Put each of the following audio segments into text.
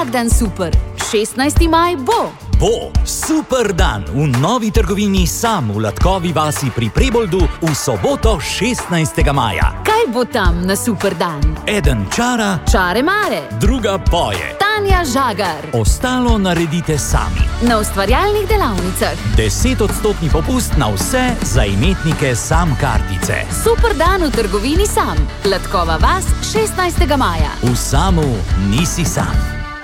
vsak dan super. 16. maj bo. Bo super dan v novi trgovini Sam v Latkovi vasi pri Preboldu v soboto 16. maja. Kaj bo tam na super dan? Eden čara, Čare mare. druga poje. Tanja Žagar. Ostalo naredite sami. Na ustvarjalnih delavnicah. 10% popust na vse za imetnike Sam kartice. Super dan v trgovini Sam. Latkova vas 16. maja. V Samu nisi sam.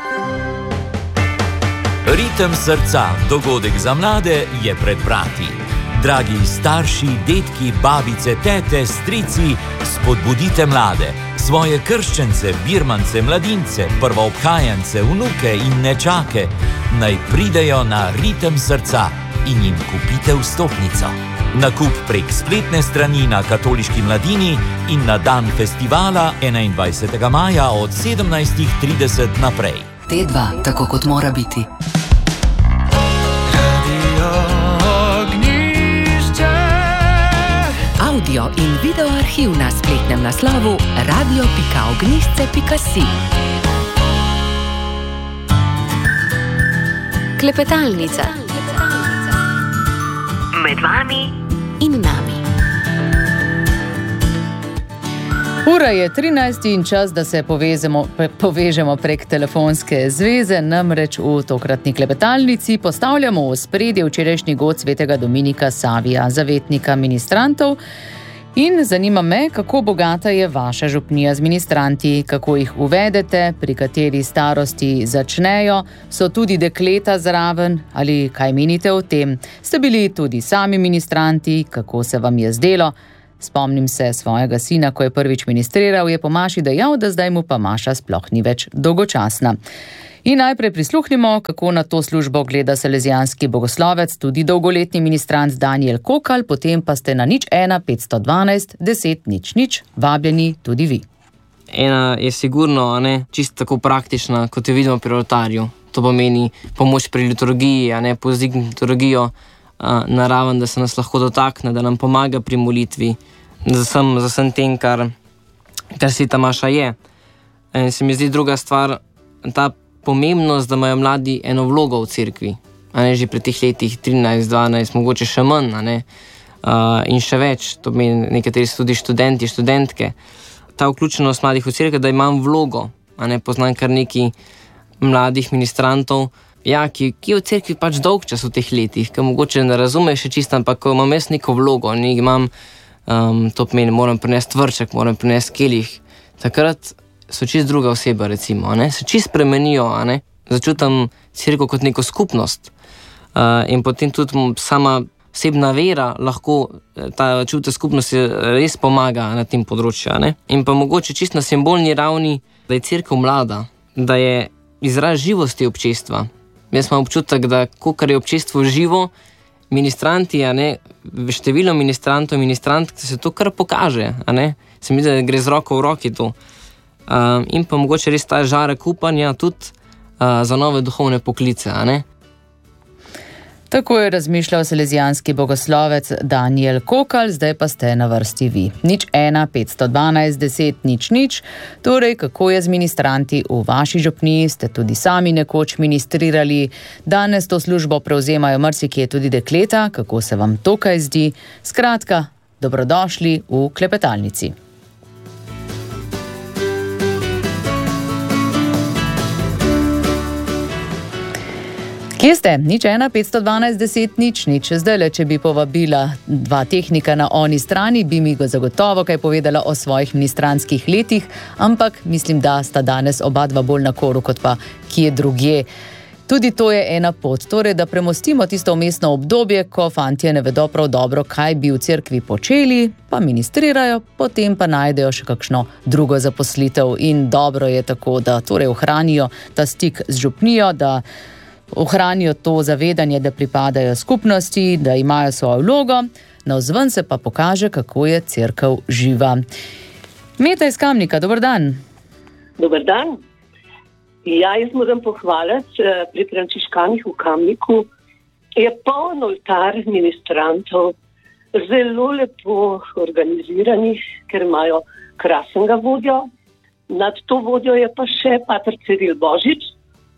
Ritem srca, dogodek za mlade, je pred vrati. Dragi starši, detki, babice, tete, strici, spodbudite mlade, svoje krščence, birmance, mladince, prvoobhajance, vnuke in nečake, naj pridejo na Ritem srca in jim kupite vstopnico. Nakup prek spletne strani na Katoliški mladini in na dan festivala 21. maja od 17:30 naprej. T2, tako kot mora biti. Audio in video arhiv na spletnem naslovu radio.ognjišče.si. Klepetalnica. Med vami in nami. Ura je 13 in čas, da se povežemo prek telefonske zveze, namreč v tokratni klepetalnici postavljamo v ospredje včerajšnji god svetega Dominika Savija, zavetnika ministrantov. In zanima me, kako bogata je vaša župnija z ministranti, kako jih uvedete, pri kateri starosti začnejo, so tudi dekleta zraven ali kaj menite o tem? Ste bili tudi sami ministranti, kako se vam je zdelo? Spomnim se svojega sina, ko je prvič ministriral, je po Maši dejal, da zdaj mu pa Maša sploh ni več dolgočasna. In najprej prisluhnimo, kako na to službo gleda salezijanski bogoslovec, tudi dolgoletni ministrant Danijel Kokal, potem pa ste na 01 512 10 00 vabljeni tudi vi. Ena je sigurno čisto tako praktična, kot jo vidimo pri oltarju. To pomeni pomoč pri liturgiji, poziv liturgijo, naraven, da se nas lahko dotakne, da nam pomaga pri molitvi, za vsem tem, kar sveta Maša je. In se mi zdi druga stvar, ta pomembnost, da imajo mladi eno vlogo v cerkvi, že pri teh letih 13, 12, mogoče še manj, in še več, to pomeni nekateri so tudi študenti, študentke. Ta vključenost mladih v cerkev, da imam vlogo, poznam kar nekaj mladih ministrantov, ki je v cerkvi pač dolg čas v teh letih, ki mogoče ne razume še čisto, ampak ko imam jaz neko vlogo, imam, to pomeni, moram prinesti vrček, moram prinesti kelih, takrat so čist druga oseba, recimo, se čist spremenijo, začutam cerkev kot neko skupnost, in potem tudi sama osebna vera lahko, ta čutek skupnosti res pomaga na tem področju, in pa mogoče čist na simbolni ravni, da je cerkev mlada, da je izraz živosti občestva. Jaz imam občutek, da kakor je občestvo živo, ministranti, število ministrantov in ministrantk se to kar pokaže, se mi zdi, da gre z roko v roki to. In pa mogoče res ta žarek upanja tudi za nove duhovne poklice, Tako je razmišljal salezijanski bogoslovec Danijel Kokal, zdaj pa ste na vrsti vi. 01 512 10 00, torej kako je z ministranti v vaši župniji, ste tudi sami nekoč ministrirali, danes to službo prevzemajo marsikje tudi dekleta, kako se vam to kaj zdi? Skratka, dobrodošli v klepetalnici. Kje ste? 01 512 10 00. Zdajle, če bi povabila dva tehnika na oni strani, bi mi zagotovo kaj povedala o svojih ministrantskih letih, ampak mislim, da sta danes oba dva bolj na koru, kot pa kje drugje. Tudi to je ena pot, torej da premostimo tisto vmesno obdobje, ko fantje ne vedo prav dobro, kaj bi v cerkvi počeli, pa ministrirajo, potem pa najdejo še kakšno drugo zaposlitev in dobro je tako, da torej ohranijo ta stik z župnijo, da ohranijo to zavedanje, da pripadajo skupnosti, da imajo svojo vlogo, navzven se pa pokaže, kako je cerkev živa. Meta iz Kamnika, dober dan. Dober dan. Ja, jaz moram pohvaliti, pri frančiškanih v Kamniku je poln oltar ministrantov, zelo lepo organiziranih, ker imajo krasnega vodjo. Nad to vodjo je pa še pater Ciril Božič,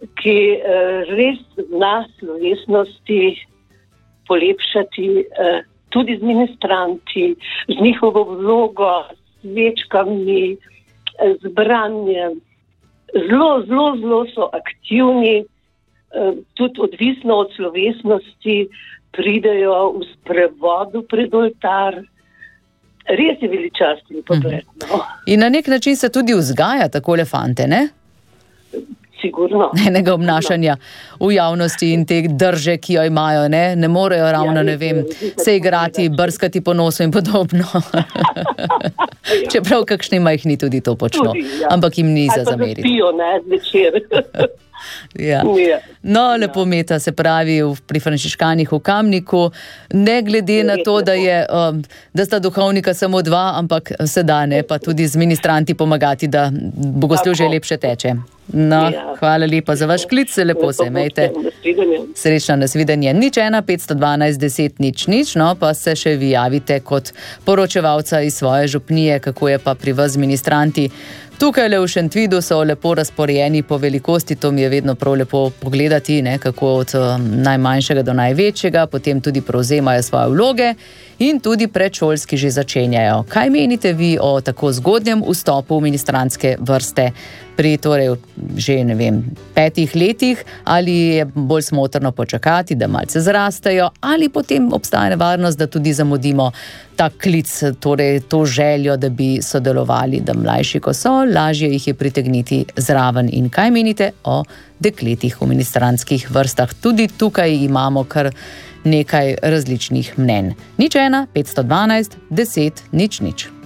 ki res zna slovesnosti polepšati tudi z ministranti, z njihovo vlogo, s svečkami, z branjem. Zelo so aktivni, tudi odvisno od slovesnosti pridejo v sprevodu pred oltar. Res je veličasten pogled. No. In na nek način se tudi vzgaja takole fante, ne? Sigurno. Enega obnašanja v javnosti in te drže, ki jo imajo, ne? Ne morejo ravno, ne vem, se igrati, brskati po nosu in podobno. Čeprav kakšni majhni tudi to počno. Ampak jim ni za zameriti. Ali pa zaspijo, ne, zvečer. Ja. No, lepo Meta, se pravi pri frančiškanih v Kamniku, ne glede na to, da sta duhovnika samo dva, ampak se da, ne, pa tudi z ministranti pomagati, da bogoslužje lepše teče. No, hvala lepa za vaš klic, se lepo se imejte. Srečno, nasvidenje. 01 512 10 00, no, pa se še vi javite kot poročevalca iz svoje župnije, kako je pa pri vas z ministranti. Tukaj le v Šentvidu so lepo razporejeni po velikosti, to mi je vedno prav lepo pogledati, ne, kako od najmanjšega do največjega, potem tudi prevzemajo svoje vloge in tudi predšolski že začenjajo. Kaj menite vi o tako zgodnjem vstopu v ministrantske vrste pri torej že, ne vem, 5 letih, ali je bolj smotrno počakati, da malce zrastejo, ali potem obstaja nevarnost, da tudi zamudimo ta klic, torej to željo, da bi sodelovali, da mlajši, ko so, lažje jih je pritegniti zraven. In kaj menite o dekletih v ministrantskih vrstah? Tudi tukaj imamo kar nekaj različnih mnenj. 01 512 10 00.